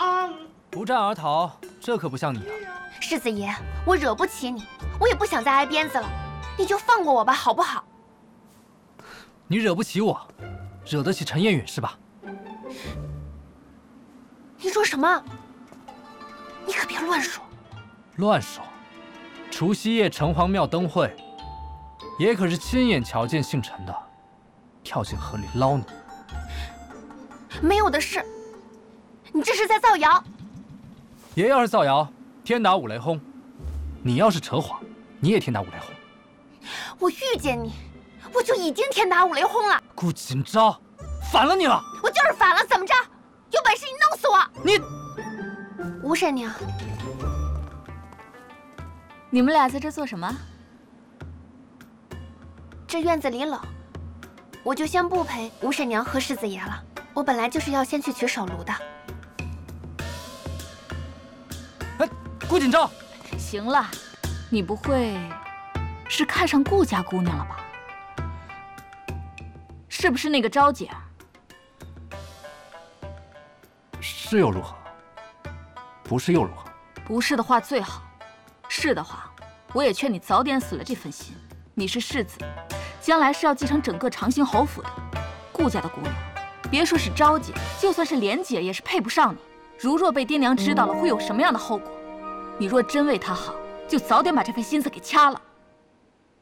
不战而逃，这可不像你啊！ 世子爷，我惹不起你，我也不想再挨鞭子了，你就放过我吧，好不好？ 你惹不起我，惹得起陈彦允是吧？ 你说什么？你可别乱说！ 乱说！除夕夜城隍庙灯会，爷可是亲眼瞧见姓陈的跳进河里捞你。 没有的事，你这是在造谣。 爷要是造谣，天打五雷轰；你要是扯谎，你也天打五雷轰。 我遇见你，我就已经天打五雷轰了。 顾锦昭，反了你了！ 我就是反了，怎么着？有本事你弄死我！ 你， 吴婶娘， 你们俩在这做什么？ 这院子里冷，我就先不陪吴婶娘和世子爷了。我本来就是要先去取手炉的。 哎，顾锦昭， 行了，你不会是看上顾家姑娘了吧？是不是那个昭姐？ 是又如何？不是又如何？ 不是的话最好，是的话，我也劝你早点死了这份心。你是世子，将来是要继承整个长兴侯府的。顾家的姑娘，别说是昭姐，就算是莲姐也是配不上你。如若被爹娘知道了，会有什么样的后果？你若真为她好，就早点把这份心思给掐了。